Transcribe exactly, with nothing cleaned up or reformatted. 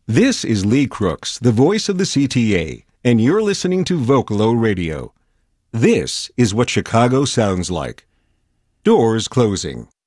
This is Lee Crooks, the voice of the C T A, and you're listening to Vocalo Radio. This is what Chicago sounds like. Doors closing.